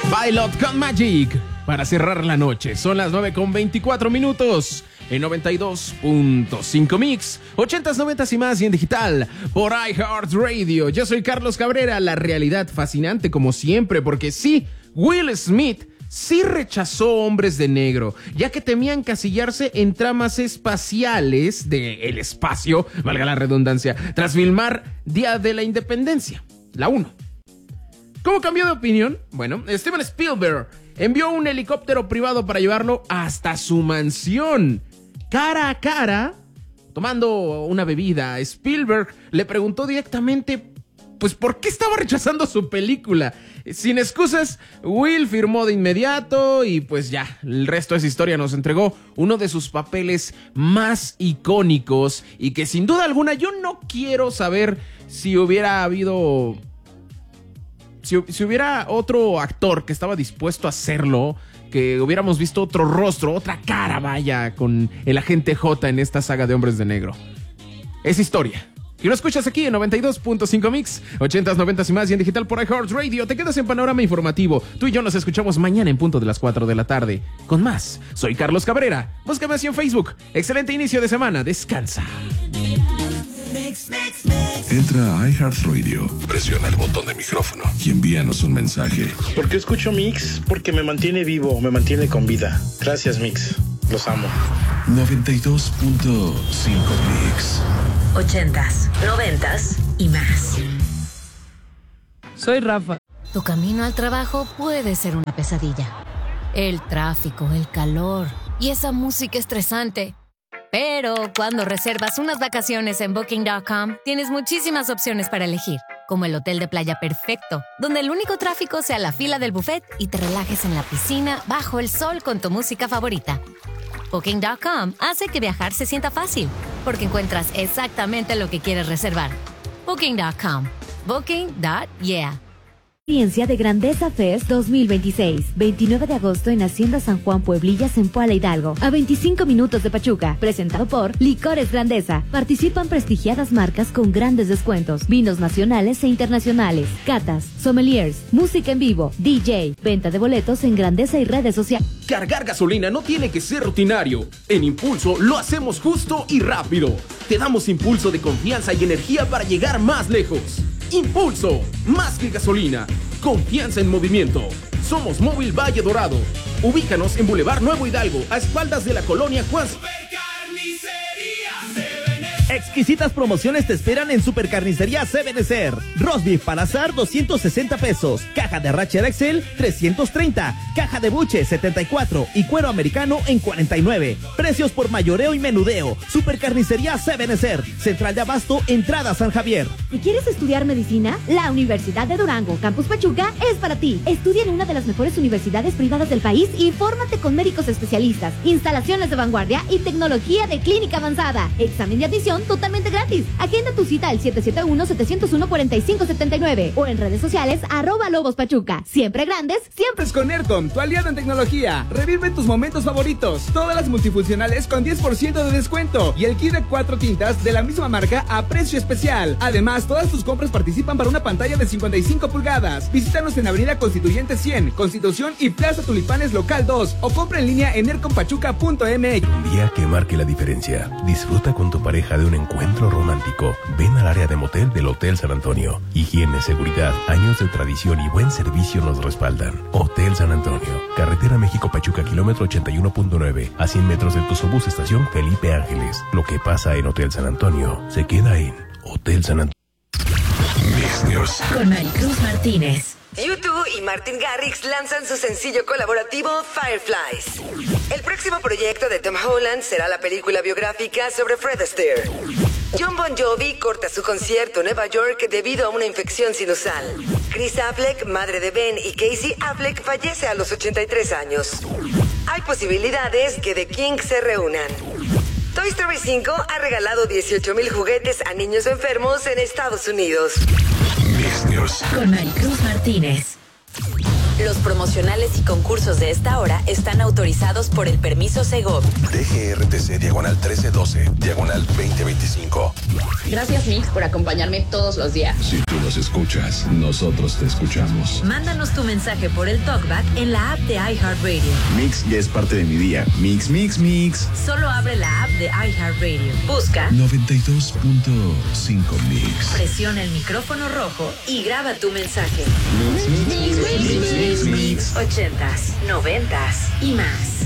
Pilot con Magic para cerrar la noche. Son las 9:24 en 92.5 Mix, 80s, 90s y más y en digital por iHeartRadio. Yo soy Carlos Cabrera. La realidad fascinante como siempre, porque sí, Will Smith sí rechazó Hombres de Negro, ya que temía encasillarse en tramas espaciales del espacio, valga la redundancia, tras filmar Día de la Independencia, la 1. ¿Cómo cambió de opinión? Bueno, Steven Spielberg envió un helicóptero privado para llevarlo hasta su mansión. Cara a cara, tomando una bebida, Spielberg le preguntó directamente, pues, ¿por qué estaba rechazando su película? Sin excusas, Will firmó de inmediato y pues ya, el resto de esa historia. Nos entregó uno de sus papeles más icónicos y que sin duda alguna yo no quiero saber si hubiera habido... Si hubiera otro actor que estaba dispuesto a hacerlo, que hubiéramos visto otro rostro, otra cara, vaya, con el agente J en esta saga de Hombres de Negro. Es historia. Y lo escuchas aquí en 92.5 Mix, 80s, 90s y más y en digital por iHeartRadio. Te quedas en Panorama Informativo. Tú y yo nos escuchamos mañana en punto de las 4 de la tarde. Con más, soy Carlos Cabrera. Búscame así en Facebook. Excelente inicio de semana. Descansa. Entra a iHeartRadio, presiona el botón de micrófono y envíanos un mensaje. ¿Por qué escucho Mix? Porque me mantiene vivo, me mantiene con vida. Gracias, Mix. Los amo. 92.5 Mix. 80s, 90s y más. Soy Rafa. Tu camino al trabajo puede ser una pesadilla. El tráfico, el calor y esa música estresante. Pero cuando reservas unas vacaciones en Booking.com, tienes muchísimas opciones para elegir, como el hotel de playa perfecto, donde el único tráfico sea la fila del buffet y te relajes en la piscina bajo el sol con tu música favorita. Booking.com hace que viajar se sienta fácil, porque encuentras exactamente lo que quieres reservar. Booking.com. Booking.yeah. Experiencia de Grandeza Fest 2026, 29 de agosto en Hacienda San Juan Pueblillas en Puala Hidalgo, a 25 minutos de Pachuca, presentado por Licores Grandeza. Participan prestigiadas marcas con grandes descuentos, vinos nacionales e internacionales, catas, sommeliers, música en vivo, DJ, venta de boletos en Grandeza y redes sociales. Cargar gasolina no tiene que ser rutinario. En Impulso lo hacemos justo y rápido. Te damos impulso de confianza y energía para llegar más lejos. Impulso, más que gasolina, confianza en movimiento. Somos Móvil Valle Dorado. Ubícanos en Boulevard Nuevo Hidalgo, a espaldas de la colonia Juan. Exquisitas promociones te esperan en Supercarnicería Sebenecer. Roast beef para asar, 260 pesos. Caja de arrachera Excel, 330. Caja de buche, 74. Y cuero americano en 49. Precios por mayoreo y menudeo. Supercarnicería Sebenecer. Central de Abasto, entrada San Javier. ¿Y quieres estudiar medicina? La Universidad de Durango, Campus Pachuca, es para ti. Estudia en una de las mejores universidades privadas del país y fórmate con médicos especialistas, instalaciones de vanguardia y tecnología de clínica avanzada. Examen de admisión totalmente gratis. Agenda tu cita al 771-701-4579 o en redes sociales @LobosPachuca. Siempre grandes, siempre es con Aircom, tu aliado en tecnología. Revive tus momentos favoritos. Todas las multifuncionales con 10% de descuento y el kit de 4 tintas de la misma marca a precio especial. Además, todas tus compras participan para una pantalla de 55 pulgadas. Visítanos en Avenida Constituyente 100, Constitución y Plaza Tulipanes Local 2 o compra en línea en aircompachuca.mx. Un día que marque la diferencia. Disfruta con tu pareja de un encuentro romántico. Ven al área de motel del Hotel San Antonio. Higiene, seguridad, años de tradición y buen servicio nos respaldan. Hotel San Antonio, carretera México-Pachuca, kilómetro 81.9, a 100 metros del Tuzobús, estación Felipe Ángeles. Lo que pasa en Hotel San Antonio se queda en Hotel San Antonio. Con Maricruz Martínez. U2 y Martin Garrix lanzan su sencillo colaborativo Fireflies. El próximo proyecto de Tom Holland será la película biográfica sobre Fred Astaire. Jon Bon Jovi corta su concierto en Nueva York debido a una infección sinusal. Chris Affleck, madre de Ben y Casey Affleck, fallece a los 83 años. Hay posibilidades que The Kinks se reúnan. Toy Story 5 ha regalado 18,000 juguetes a niños enfermos en Estados Unidos. Mix News. Con Maricruz Martínez. Los promocionales y concursos de esta hora están autorizados por el permiso Segov. DGRTC /1312, /2025. Gracias, Mix, por acompañarme todos los días. Si tú nos escuchas, nosotros te escuchamos. Mándanos tu mensaje por el TalkBack en la app de iHeartRadio. Mix ya es parte de mi día. Mix, mix, mix. Solo abre la app de iHeartRadio. Busca 92.5 Mix. Presiona el micrófono rojo y graba tu mensaje. Mix, mix, mix, mix, mix, mix. 80s, 90s y más.